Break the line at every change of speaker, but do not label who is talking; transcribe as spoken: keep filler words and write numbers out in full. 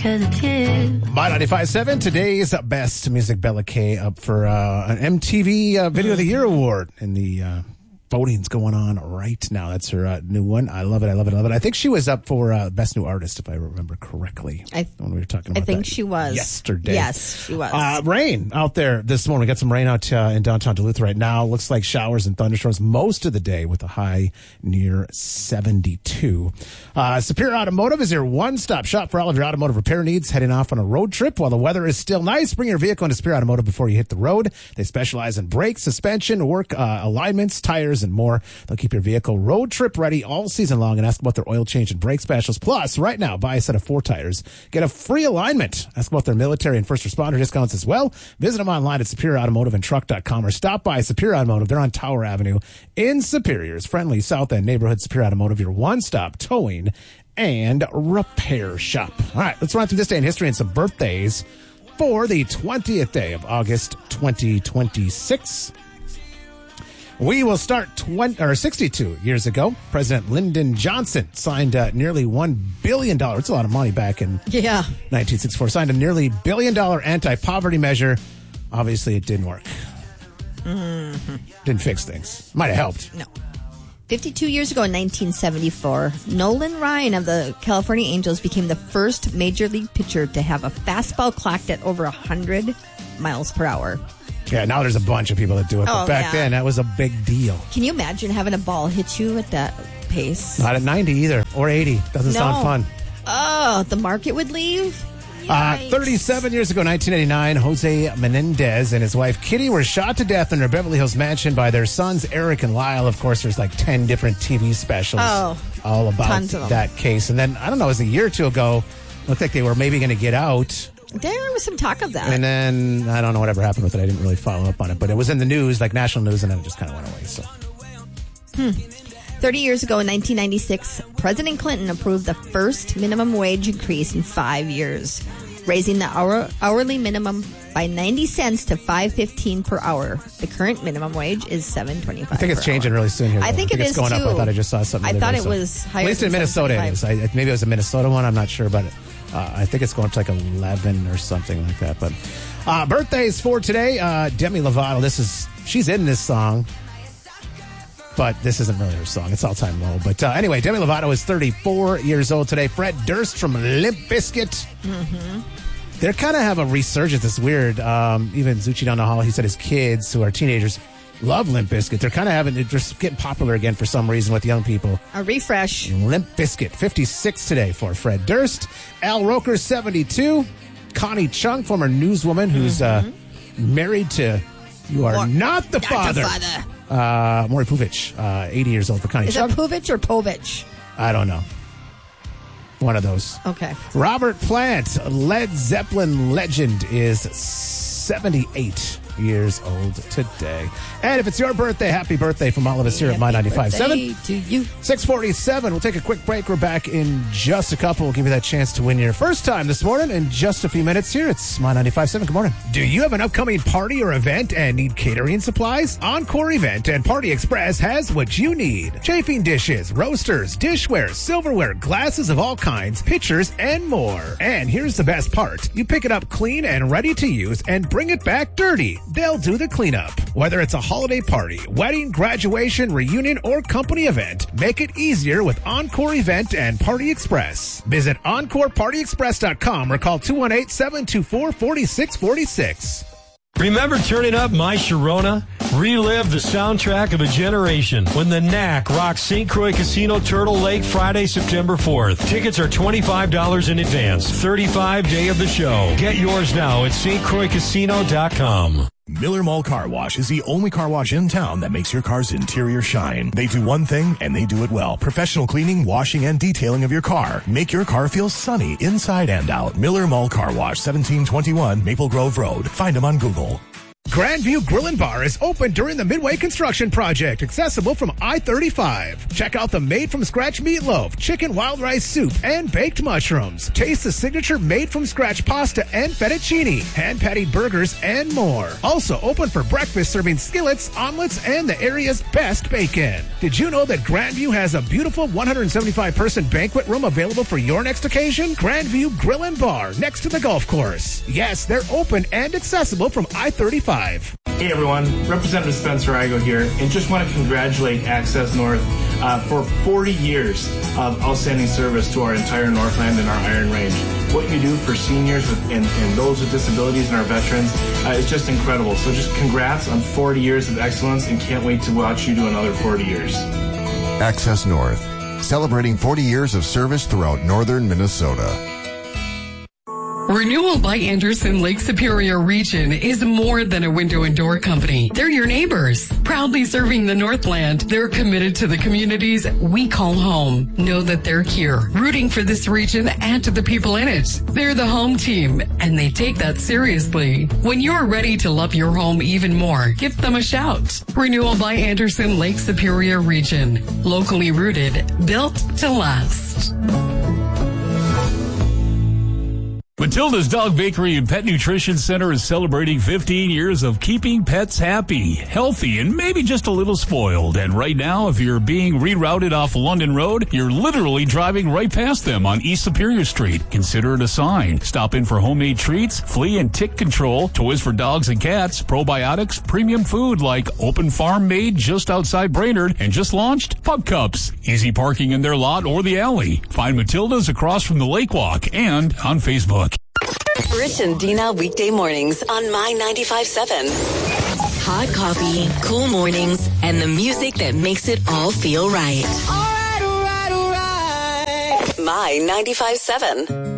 'cause it's you.
My ninety-five point seven, today's best music. Bella K up for uh, an M T V uh, Video of the Year award in the uh, voting's going on right now. That's her uh, new one. I love it. I love it. I love it. I think she was up for uh, Best New Artist, if I remember correctly.
I,
when we were talking about
I think
that
she was.
yesterday.
Yes, she was.
Uh, rain out there this morning. We got some rain out uh, in downtown Duluth right now. Looks like showers and thunderstorms most of the day with a high near seventy-two. Uh, Superior Automotive is your one-stop shop for all of your automotive repair needs. Heading off on a road trip while the weather is still nice. Bring your vehicle into Superior Automotive before you hit the road. They specialize in brakes, suspension, work uh, alignments, tires, and more. They'll keep your vehicle road trip ready all season long and ask about their oil change and brake specials. Plus, right now, buy a set of four tires. Get a free alignment. Ask about their military and first responder discounts as well. Visit them online at superior automotive and truck dot com or stop by Superior Automotive. They're on Tower Avenue in Superior's friendly South End neighborhood. Superior Automotive, your one-stop towing and repair shop. All right, let's run through this day in history and some birthdays for the twentieth day of August twenty twenty-six. We will start twenty or sixty-two years ago. President Lyndon Johnson signed uh, nearly one billion dollars. It's a lot of money back in
yeah.
nineteen sixty-four. Signed a nearly billion dollar anti-poverty measure. Obviously, it didn't work.
Mm-hmm.
Didn't fix things. Might have helped.
No. fifty-two years ago in nineteen seventy-four, Nolan Ryan of the California Angels became the first major league pitcher to have a fastball clocked at over one hundred miles per hour.
Yeah, now there's a bunch of people that do it. But
oh,
back
yeah.
then, that was a big deal.
Can you imagine having a ball hit you at that pace?
Not at ninety either, or eighty. Doesn't
no.
sound fun.
Oh, the market would leave?
Uh, thirty-seven years ago, nineteen eighty-nine, Jose Menendez and his wife Kitty were shot to death in their Beverly Hills mansion by their sons Eric and Lyle. Of course, there's like ten different T V specials
oh,
all about that case. And then, I don't know, it was a year or two ago, looked like they were maybe going to get out.
There was some talk of that.
And then, I don't know whatever happened with it. I didn't really follow up on it. But it was in the news, like national news, and then it just kind of went away. So,
Hmm. thirty years ago in nineteen ninety-six, President Clinton approved the first minimum wage increase in five years, raising the hour, hourly minimum by ninety cents to five fifteen per hour. The current minimum wage is seven twenty-five.
I think it's changing
hour.
really soon here.
I think,
I think
it
it's
is
going
too.
up. I thought I just saw something.
I thought
day,
it
so.
was higher.
At least in Minnesota it is. I, maybe it was a Minnesota one. I'm not sure, but uh, I think it's going up to like eleven or something like that. But uh, birthdays for today. Uh, Demi Lovato. This is she's in this song. But this isn't really her song. It's All Time Low. But uh, anyway, Demi Lovato is thirty-four years old today. Fred Durst from Limp Bizkit.
Mm-hmm.
They kind of have a resurgence. It's weird. Um, even Zucci down the hall, he said his kids, who are teenagers, love Limp Bizkit. They're kind of having, they're just getting popular again for some reason with young people.
A refresh.
Limp Bizkit, fifty-six today for Fred Durst. Al Roker, seventy-two. Connie Chung, former newswoman who's mm-hmm. uh, married to, you are or, not the
not
father.
The father.
Uh, Maury Povich, uh, eighty years old for Connie
Is
Chung.
it Povich or Povich?
I don't know. One of those.
Okay.
Robert Plant, Led Zeppelin legend, is seventy-eight years old today. And if it's your birthday, happy birthday from all of us here
happy
at My ninety-five point seven.
to you.
six forty-seven. We'll take a quick break. We're back in just a couple. We'll give you that chance to win your first time this morning in just a few minutes here. It's My ninety-five point seven. Good morning. Do you have an upcoming party or event and need catering supplies? Encore Event and Party Express has what you need. Chafing dishes, roasters, dishware, silverware, glasses of all kinds, pitchers, and more. And here's the best part. You pick it up clean and ready to use and bring it back dirty. They'll do the cleanup. Whether it's a holiday party, wedding, graduation, reunion, or company event, make it easier with Encore Event and Party Express. Visit encore party express dot com or call two one eight, seven two four, four six four six.
Remember turning up My Sharona? Relive the soundtrack of a generation when the Knack rocks Saint Croix Casino Turtle Lake Friday, September fourth. Tickets are twenty-five dollars in advance. thirty-five day of the show. Get yours now at st croix casino dot com.
Miller Mall Car Wash is the only car wash in town that makes your car's interior shine. They do one thing, and they do it well. Professional cleaning, washing, and detailing of your car. Make your car feel sunny inside and out. Miller Mall Car Wash, seventeen twenty-one Maple Grove Road. Find them on Google.
Grandview Grill and Bar is open during the Midway Construction Project, accessible from I thirty-five. Check out the made-from-scratch meatloaf, chicken wild rice soup, and baked mushrooms. Taste the signature made-from-scratch pasta and fettuccine, hand-patted burgers, and more. Also open for breakfast, serving skillets, omelets, and the area's best bacon. Did you know that Grandview has a beautiful one hundred seventy-five person banquet room available for your next occasion? Grandview Grill and Bar, next to the golf course. Yes, they're open and accessible from I thirty-five.
Hey everyone, Representative Spencer Igo here, and just want to congratulate Access North uh, for forty years of outstanding service to our entire Northland and our Iron Range. What you do for seniors with, and, and those with disabilities and our veterans uh, is just incredible. So just congrats on forty years of excellence, and can't wait to watch you do another forty years.
Access North, celebrating forty years of service throughout northern Minnesota.
Renewal by Anderson Lake Superior Region is more than a window and door company. They're your neighbors. Proudly serving the Northland, they're committed to the communities we call home. Know that they're here, rooting for this region and to the people in it. They're the home team, and they take that seriously. When you're ready to love your home even more, give them a shout. Renewal by Anderson Lake Superior Region. Locally rooted, built to last.
Matilda's Dog Bakery and Pet Nutrition Center is celebrating fifteen years of keeping pets happy, healthy, and maybe just a little spoiled. And right now, if you're being rerouted off London Road, you're literally driving right past them on East Superior Street. Consider it a sign. Stop in for homemade treats, flea and tick control, toys for dogs and cats, probiotics, premium food like Open Farm made just outside Brainerd, and just launched Pup Cups. Easy parking in their lot or the alley. Find Matilda's across from the Lake Walk and on Facebook.
Rich and Dina weekday mornings on My ninety-five point seven. Hot coffee, cool mornings, and the music that makes it all feel right. All right, all right, all right. My ninety-five point seven.